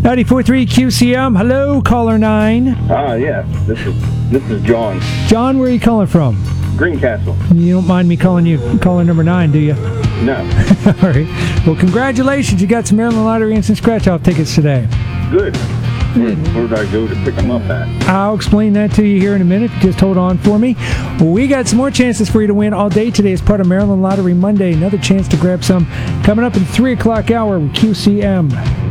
94.3 QCM. Hello, caller 9. Yeah. This is John. John, where are you calling from? Greencastle. You don't mind me calling you caller number 9, do you? No. All right. Well, congratulations. You got some Maryland Lottery Instant Scratch-Off tickets today. Good. Where did I go to pick them up at? I'll explain that to you here in a minute. Just hold on for me. We got some more chances for you to win all day today as part of Maryland Lottery Monday. Another chance to grab some coming up in the 3 o'clock hour with QCM.